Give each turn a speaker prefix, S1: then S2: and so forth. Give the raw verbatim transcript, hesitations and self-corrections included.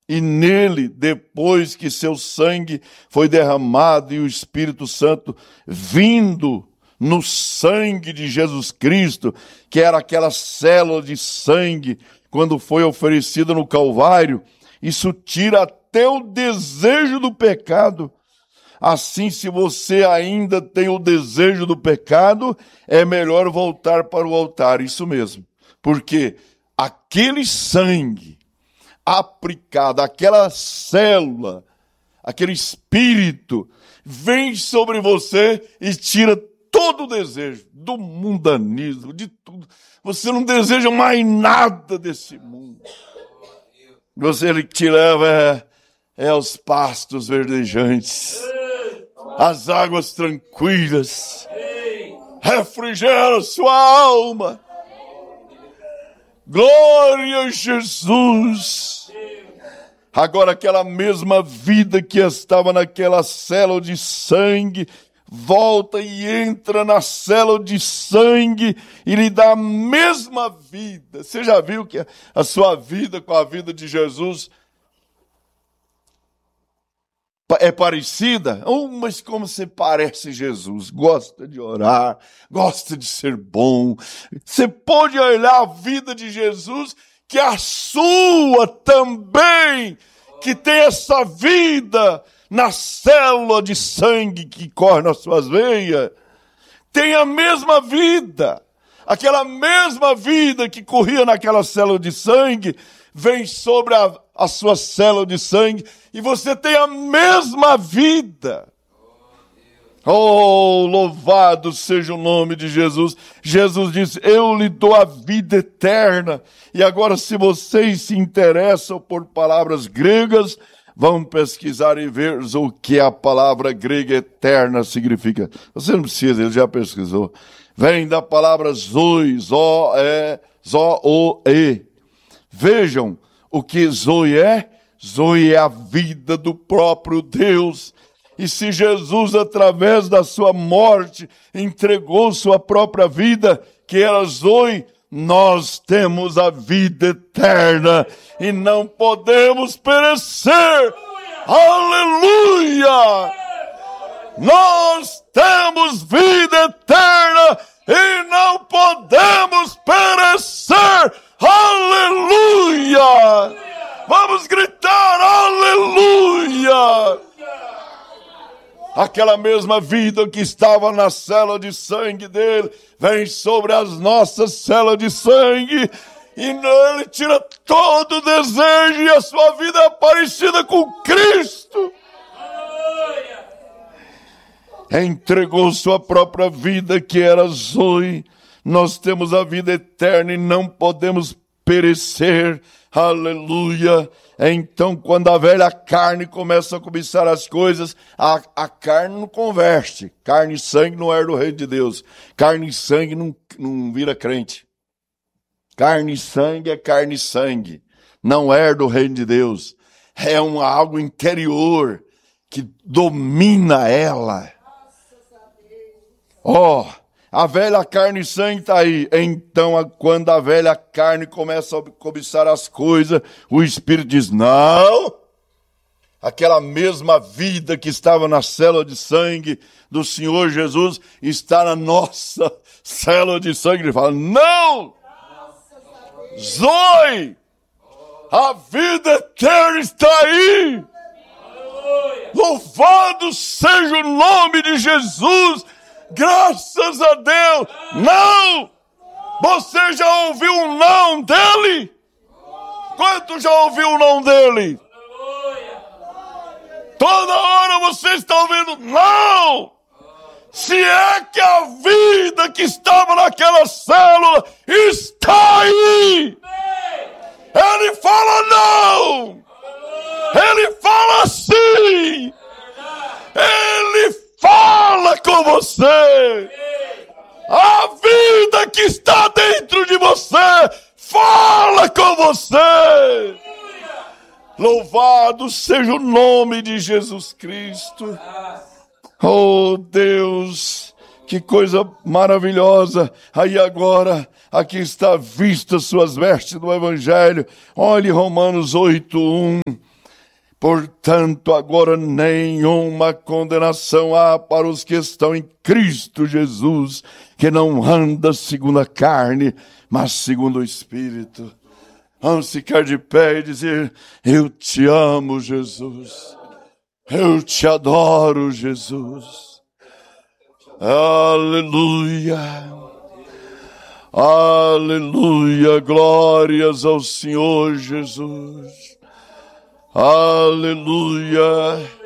S1: E nele, depois que seu sangue foi derramado e o Espírito Santo vindo no sangue de Jesus Cristo, que era aquela célula de sangue, quando foi oferecida no Calvário, isso tira até o desejo do pecado. Assim, se você ainda tem o desejo do pecado, é melhor voltar para o altar, isso mesmo. Porque aquele sangue aplicado, aquela célula, aquele espírito, vem sobre você e tira todo o desejo do mundanismo, de tudo. Você não deseja mais nada desse mundo. Você, ele te leva é, é aos pastos verdejantes, às águas tranquilas, refrigera sua alma. Glória a Jesus. Agora aquela mesma vida que estava naquela célula de sangue, volta e entra na célula de sangue e lhe dá a mesma vida. Você já viu que a sua vida com a vida de Jesus é parecida? Oh, mas como você parece Jesus, gosta de orar, gosta de ser bom. Você pode olhar a vida de Jesus, que a sua também, que tem essa vida na célula de sangue que corre nas suas veias, tem a mesma vida. Aquela mesma vida que corria naquela célula de sangue, vem sobre a, a sua célula de sangue, e você tem a mesma vida. Oh, louvado seja o nome de Jesus. Jesus disse, eu lhe dou a vida eterna. E agora, se vocês se interessam por palavras gregas, vão pesquisar e ver o que a palavra grega eterna significa. Você não precisa, ele já pesquisou. Vem da palavra zoe, zo-e, zo-o-e. Vejam o que zoe é. Zoe é a vida do próprio Deus. E se Jesus, através da sua morte, entregou sua própria vida, que era zoe, nós temos a vida eterna e não podemos perecer. Aleluia! Nós temos vida eterna e não podemos perecer. Aleluia! Vamos gritar aleluia! Aquela mesma vida que estava na célula de sangue dele, vem sobre as nossas células de sangue, e ele tira todo o desejo, e a sua vida é parecida com Cristo. Entregou sua própria vida, que era zoe. Nós temos a vida eterna e não podemos perecer. Aleluia. Então, quando a velha carne começa a cobiçar as coisas, a, a carne não converte. Carne e sangue não é do reino de Deus. Carne e sangue não, não vira crente. Carne e sangue é carne e sangue. Não é do reino de Deus. É um, algo interior que domina ela. Ó, oh, a velha carne e sangue está aí. Então, quando a velha carne começa a cobiçar as coisas, o Espírito diz, não. Aquela mesma vida que estava na célula de sangue do Senhor Jesus está na nossa célula de sangue. Ele fala, não. Zoe, a vida eterna está aí. Louvado seja o nome de Jesus. Graças a Deus. Não! Você já ouviu um não dele? Quanto já ouviu o não dele? Toda hora você está ouvindo não! Se é que a vida que estava naquela célula está aí! Ele fala não! Ele fala sim! Ele fala com você! A vida que está dentro de você fala com você! Louvado seja o nome de Jesus Cristo! Oh Deus, que coisa maravilhosa! Aí agora, aqui está vista suas vestes do Evangelho. Olhe Romanos oito, um. Portanto, agora nenhuma condenação há para os que estão em Cristo Jesus, que não anda segundo a carne, mas segundo o Espírito. Vamos ficar de pé e dizer: eu te amo, Jesus. Eu te adoro, Jesus. Aleluia. Aleluia. Glórias ao Senhor Jesus. Aleluia.